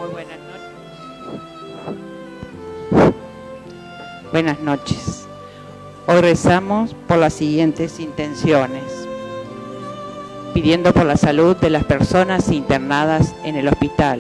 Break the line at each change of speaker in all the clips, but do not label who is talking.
Muy buenas noches. Buenas noches. Hoy rezamos por las siguientes intenciones, pidiendo por la salud de las personas internadas en el hospital: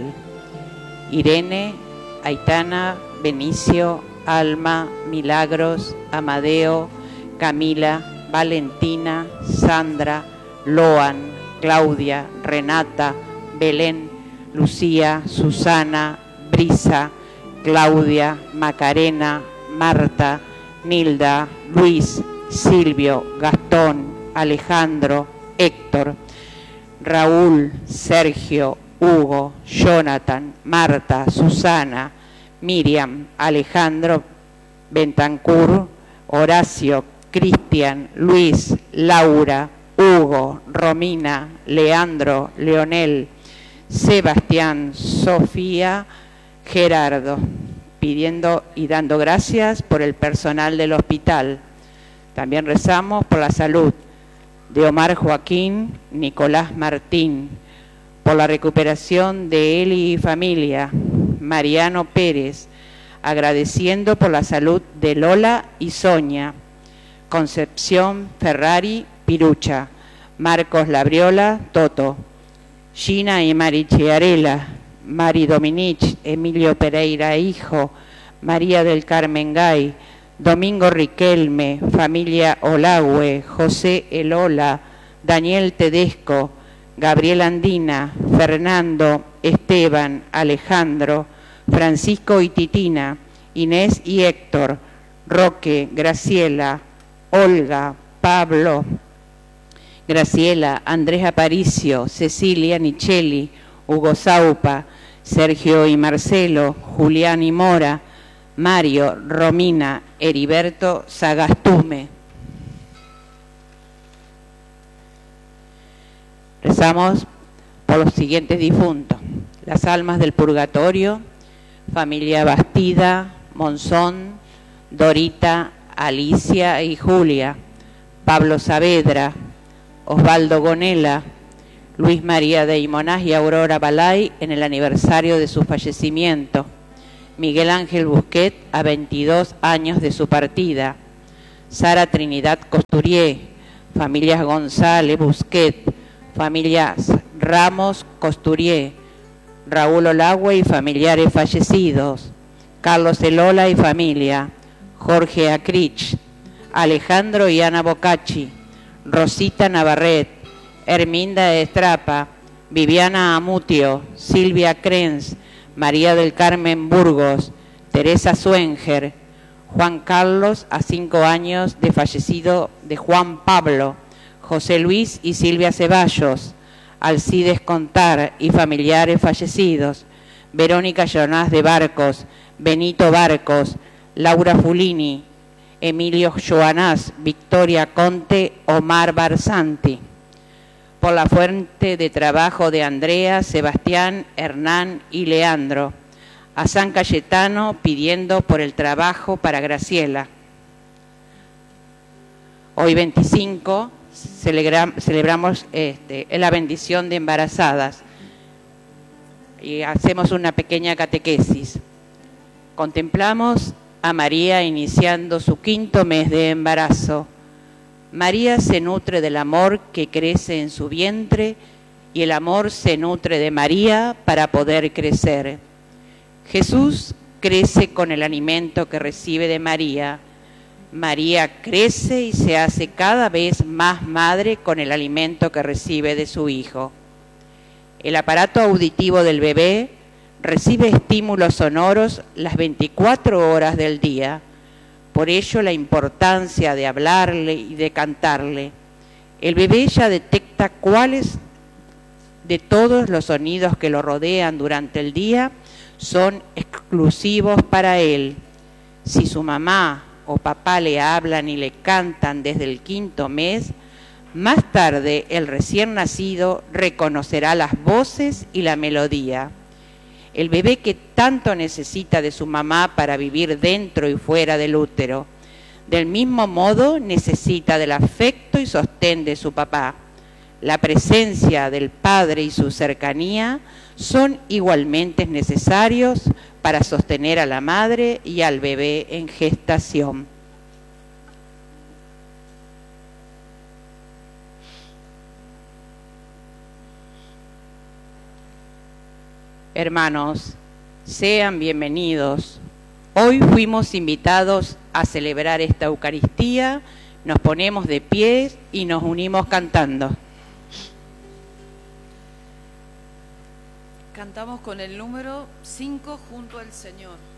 Irene, Aitana, Benicio, Alma, Milagros, Amadeo, Camila, Valentina, Sandra, Loan, Claudia, Renata, Belén, Lucía, Susana, Brisa, Claudia, Macarena, Marta, Nilda, Luis, Silvio, Gastón, Alejandro, Héctor, Raúl, Sergio, Hugo, Jonathan, Marta, Susana, Miriam, Alejandro, Bentancur, Horacio, Cristian, Luis, Laura, Hugo, Romina, Leandro, Leonel, Sebastián, Sofía, Gerardo, pidiendo y dando gracias por el personal del hospital. También rezamos por la salud de Omar Joaquín, Nicolás Martín, por la recuperación de Eli y familia, Mariano Pérez, agradeciendo por la salud de Lola y Sonia, Concepción Ferrari Pirucha, Marcos Labriola Toto, Gina y Mari Chiarela, Mari Dominich, Emilio Pereira hijo, María del Carmen Gay, Domingo Riquelme, familia Olagüe, José Elola, Daniel Tedesco, Gabriel Andina, Fernando, Esteban, Alejandro, Francisco y Titina, Inés y Héctor, Roque, Graciela, Olga, Pablo, Graciela, Andrés Aparicio, Cecilia Nichelli, Hugo Saupa, Sergio y Marcelo, Julián y Mora, Mario, Romina, Heriberto Sagastume. Rezamos por los siguientes difuntos: las almas del purgatorio, familia Bastida, Monzón, Dorita, Alicia y Julia, Pablo Saavedra, Osvaldo Gonela, Luis María de Imonás y Aurora Balay en el aniversario de su fallecimiento, Miguel Ángel Busquet a 22 años de su partida, Sara Trinidad Costurier, familias González Busquet, familias Ramos Costurier, Raúl Olagüe y familiares fallecidos, Carlos Elola y familia, Jorge Acrich, Alejandro y Ana Bocacci, Rosita Navarret, Herminda Estrapa, Viviana Amutio, Silvia Krenz, María del Carmen Burgos, Teresa Suenger, Juan Carlos a 5 años de fallecido de Juan Pablo, José Luis y Silvia Ceballos, Alcides Contar y familiares fallecidos, Verónica Jonás de Barcos, Benito Barcos, Laura Fulini, Emilio Joanás, Victoria Conte, Omar Barsanti. Por la fuente de trabajo de Andrea, Sebastián, Hernán y Leandro. A San Cayetano pidiendo por el trabajo para Graciela. Hoy 25 celebramos la bendición de embarazadas y hacemos una pequeña catequesis. Contemplamos a María iniciando su 5º mes de embarazo. María se nutre del amor que crece en su vientre y el amor se nutre de María para poder crecer. Jesús crece con el alimento que recibe de María. María crece y se hace cada vez más madre con el alimento que recibe de su hijo. El aparato auditivo del bebé recibe estímulos sonoros las 24 horas del día. Por ello la importancia de hablarle y de cantarle. El bebé ya detecta cuáles de todos los sonidos que lo rodean durante el día son exclusivos para él. Si su mamá o papá le hablan y le cantan desde el 5º mes, más tarde el recién nacido reconocerá las voces y la melodía. El bebé que tanto necesita de su mamá para vivir dentro y fuera del útero, del mismo modo necesita del afecto y sostén de su papá. la presencia del padre y su cercanía son igualmente necesarios para sostener a la madre y al bebé en gestación. Hermanos, sean bienvenidos. Hoy fuimos invitados a celebrar esta Eucaristía, nos ponemos de pie y nos unimos cantando.
Cantamos con el número 5, Junto al Señor.